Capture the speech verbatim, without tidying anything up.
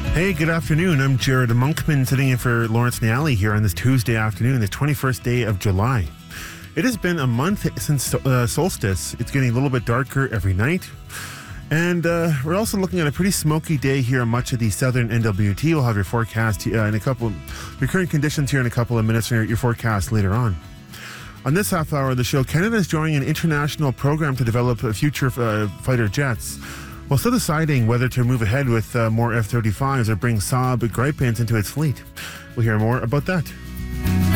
Hey, good afternoon. I'm Jared Monkman sitting in for Lawrence Niali here on this Tuesday afternoon, the twenty-first day of July. It has been a month since uh, solstice. It's getting a little bit darker every night. And uh, we're also looking at a pretty smoky day here on much of the southern N W T. We'll have your forecast uh, in a couple, your current conditions here in a couple of minutes, and your, your forecast later on. On this half hour of the show, Canada is joining an international program to develop future uh, fighter jets, while still deciding whether to move ahead with uh, more F thirty-fives or bring Saab Gripens into its fleet. We'll hear more about that.